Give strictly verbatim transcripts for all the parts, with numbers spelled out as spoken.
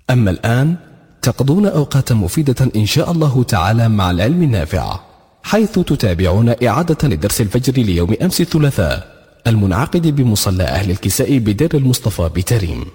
أما الآن تقضون أوقاتا مفيدة إن شاء الله تعالى مع العلم النافع، حيث تتابعون إعادة لدرس الفجر ليوم أمس الثلاثاء المنعقد بمصلى أهل الكساء بدير المصطفى بتريم.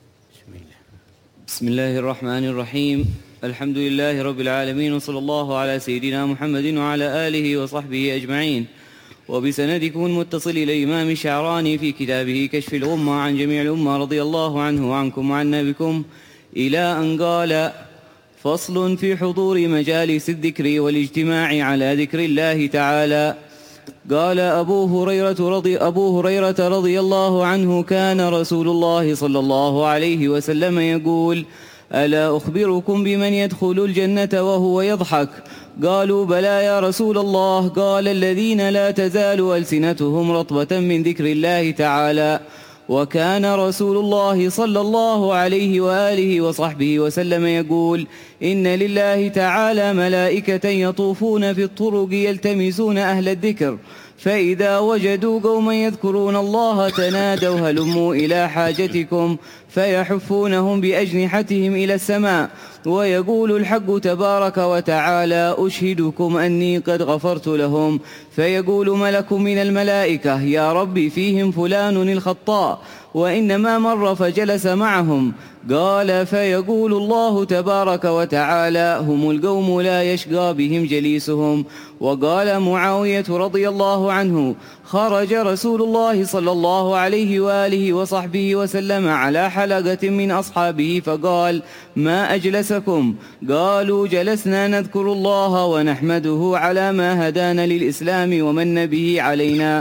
بسم الله الرحمن الرحيم. الحمد لله رب العالمين، وصلى الله على سيدنا محمد وعلى آله وصحبه أجمعين. وبسندكم المتصل إلى الإمام الشعراني في كتابه كشف الغمة عن جميع الأمة رضي الله عنه وعنكم وعنا بكم، إلى أن قال: فصل في حضور مجالس الذكر والاجتماع على ذكر الله تعالى. قال أبو هريرة رضي, أبو هريرة رضي الله عنه: كان رسول الله صلى الله عليه وسلم يقول: ألا أخبركم بمن يدخل الجنة وهو يضحك؟ قالوا: بلى يا رسول الله. قال: الذين لا تزال ألسنتهم رطبة من ذكر الله تعالى. وكان رسول الله صلى الله عليه وآله وصحبه وسلم يقول: إن لله تعالى ملائكة يطوفون في الطرق يلتمسون أهل الذكر، فإذا وجدوا قوما يذكرون الله تنادوا هلموا إلى حاجتكم، فيحفونهم بأجنحتهم إلى السماء. ويقول الحق تبارك وتعالى: أشهدكم أني قد غفرت لهم. فيقول ملك من الملائكة: يا ربي فيهم فلان الخطاء، وإنما مر فجلس معهم. قال: فيقول الله تبارك وتعالى: هم القوم لا يشقى بهم جليسهم. وقال معاوية رضي الله عنه: خرج رسول الله صلى الله عليه وآله وصحبه وسلم على حلقة من أصحابه فقال: ما أجلسكم؟ قالوا: جلسنا نذكر الله ونحمده على ما هدانا للإسلام ومن به علينا.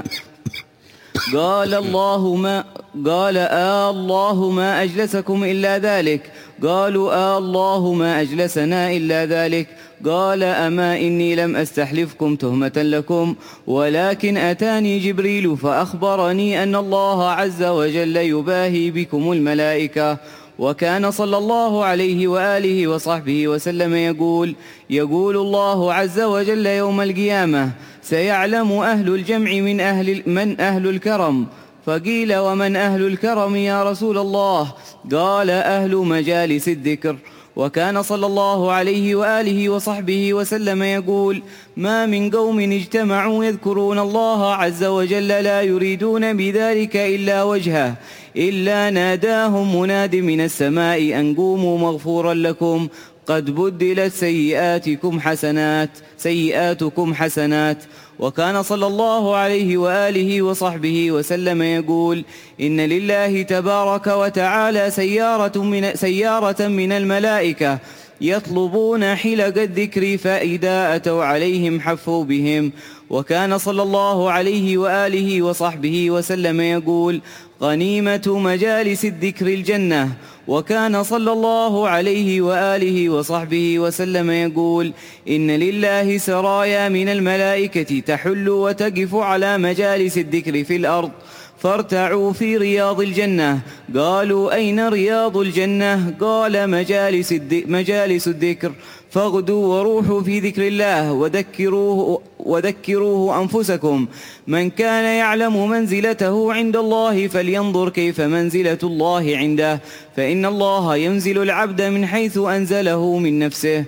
قال: الله ما قال: آه الله ما أجلسكم إلا ذلك. قالوا: آه الله ما أجلسنا إلا ذلك. قال: أما إني لم أستحلفكم تهمة لكم، ولكن أتاني جبريل فأخبرني أن الله عز وجل يباهي بكم الملائكة. وكان صلى الله عليه وآله وصحبه وسلم يقول: يقول الله عز وجل يوم القيامة: سيعلم أهل الجمع من أهل, من أهل الكرم. فقيل: ومن أهل الكرم يا رسول الله؟ قال: أهل مجالس الذكر. وكان صلى الله عليه وآله وصحبه وسلم يقول: ما من قوم اجتمعوا يذكرون الله عز وجل لا يريدون بذلك إلا وجهه، إلا ناداهم مناد من السماء أن قوموا مغفورا لكم، قد بدلت سيئاتكم حسنات سيئاتكم حسنات. وكان صلى الله عليه وآله وصحبه وسلم يقول: إن لله تبارك وتعالى سيارة من, سيارة من الملائكة يطلبون حلق الذكر، فإذا أتوا عليهم حفوا بهم. وكان صلى الله عليه وآله وصحبه وسلم يقول: غنيمة مجالس الذكر الجنة. وكان صلى الله عليه وآله وصحبه وسلم يقول: إن لله سرايا من الملائكة تحل وتقف على مجالس الذكر في الأرض، فارتعوا في رياض الجنة. قالوا: أين رياض الجنة؟ قال: مجالس, مجالس الذكر. فاغدوا وروحوا في ذكر الله وذكروه, وذكروه أنفسكم. من كان يعلم منزلته عند الله فلينظر كيف منزلة الله عنده، فإن الله ينزل العبد من حيث أنزله من نفسه.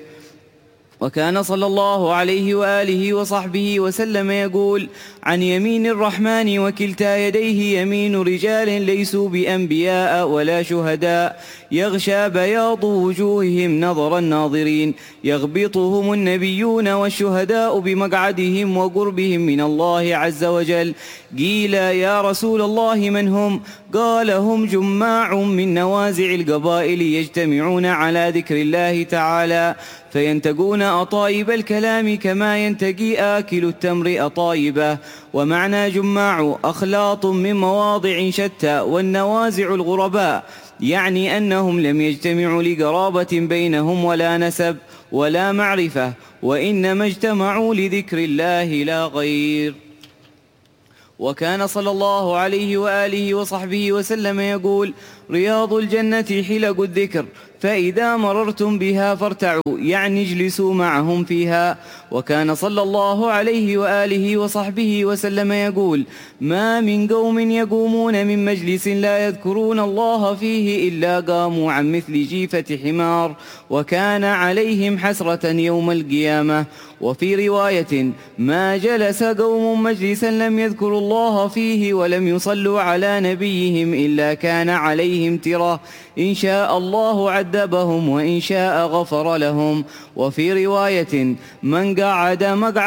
وكان صلى الله عليه وآله وصحبه وسلم يقول: عن يمين الرحمن وكلتا يديه يمين رجال ليسوا بأنبياء ولا شهداء، يغشى بياض وجوههم نظر الناظرين، يغبطهم النبيون والشهداء بمقعدهم وقربهم من الله عز وجل. قيل: يا رسول الله من هم؟ قال: هم جماع من نوازع القبائل يجتمعون على ذكر الله تعالى، فينتقون أطايب الكلام كما ينتقي آكل التمر أطايبه. ومعنى جماع أخلاط من مواضع شتى، والنوازع الغرباء، يعني أنهم لم يجتمعوا لقرابة بينهم ولا نسب ولا معرفة، وإنما اجتمعوا لذكر الله لا غير. وكان صلى الله عليه وآله وصحبه وسلم يقول: رياض الجنة حلق الذكر، فإذا مررتم بها فارتعوا، يعني اجلسوا معهم فيها. وكان صلى الله عليه وآله وصحبه وسلم يقول: ما من قوم يقومون من مجلس لا يذكرون الله فيه إلا قاموا عن مثل جيفة حمار، وكان عليهم حسرة يوم القيامة. وفي رواية: ما جلس قوم مجلسا لم يذكروا الله فيه ولم يصلوا على نبيهم إلا كان عليهم ترة، إن شاء الله عذبهم وإن شاء غفر لهم. وفي رواية: من قعد مقعد